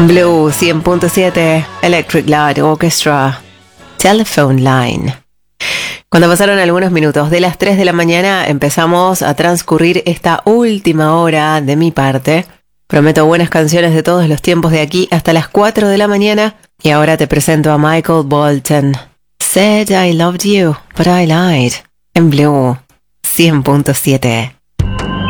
Blue 100.7, Electric Light Orchestra, Telephone Line. Cuando pasaron algunos minutos de las 3 de la mañana, empezamos a transcurrir esta última hora de mi parte. Prometo buenas canciones de todos los tiempos de aquí hasta las 4 de la mañana. Y ahora te presento a Michael Bolton. Said I loved you, but I lied. En Blue 100.7.